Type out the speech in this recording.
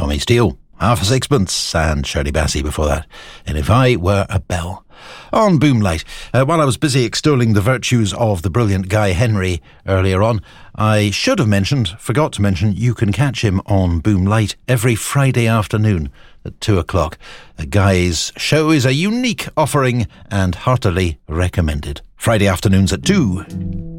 Tommy Steele, Half a Sixpence, and Shirley Bassey before that. And If I Were a Bell. On Boomlight, while I was busy extolling the virtues of the brilliant Guy Henry earlier on, I forgot to mention, you can catch him on Boomlight every Friday afternoon at 2 o'clock. Guy's show is a unique offering and heartily recommended. Friday afternoons at 2.